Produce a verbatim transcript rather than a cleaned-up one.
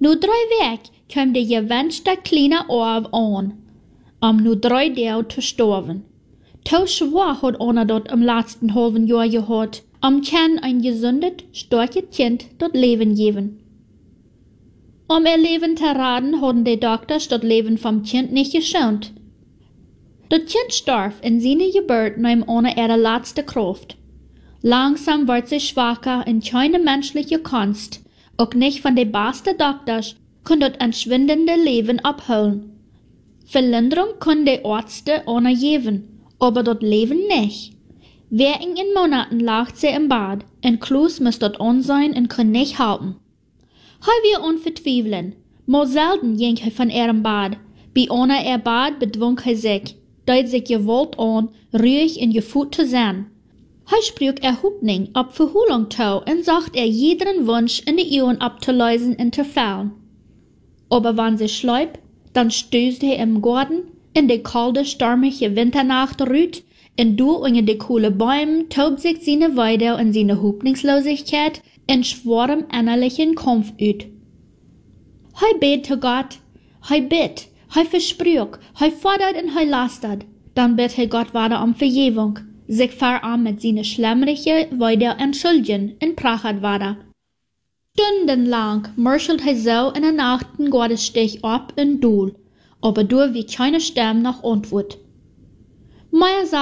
Nu drei Weg kwam de gewünschte kleine Orv an, om nu drei Deel te sterven. To schwer had Anna dat im letzten halben Jahr gehad, om kan ein gesundet, starkes Kind dat Leben geben. Om ihr Leben zu raden, hadden die Doktors dat Leben vom Kind nicht geschont. Dat Kind starb in seine Geburt nahm Anna ihre letzte Kraft. Langsam wird sie schwacher und keine menschliche Kunst, auch nicht von den besten Doktors, kann das entschwindende Leben abholen. Verlinderung können die Ärzte Anna geben, aber das Leben nicht. Wegen in Monaten lag sie im Bad, und Klaus muss dort an sein und kann nicht halten. Hij wir unvertwijfeln, maar selten ging hij von ihrem Bad. Bei Anna ihr Bad bedwang hij sich, deed sich gewollt an, ruhig und gefühlt zu sein. Hij sprach Erhubning ab Verholung zu und sagt er jeden Wunsch in die Ohren abzulösen und zu fallen. Aber wenn sie schläft, dann stößt er im Garten, in die kalte, stürmische Winternacht ruht, und du unter die kohle Bäume tobt sich seine Weide und seine Hoffnungslosigkeit in schwerem innerlichen Kampf ut. Hij bet zu Gott, hij bet, hij versprach, hij fordert und hij lastet, dann bet hij Gott weiter um Vergebung, sich verarm mit seine schlemmerige Weide entschuldigen und prachet weiter. Stundenlang marschelt hij so in der Nacht den Gottesstich ab und dool, aber du wie keine Stimme nach Antwort. Meier